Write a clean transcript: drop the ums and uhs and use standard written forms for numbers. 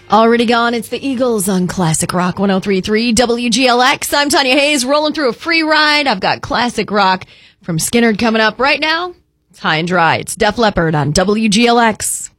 Already gone. It's the Eagles on Classic Rock 103.3 WGLX. I'm Tanya Hayes, rolling through a free ride. I've got Classic Rock from Skynyrd coming up right now. It's High and Dry. It's Def Leppard on WGLX.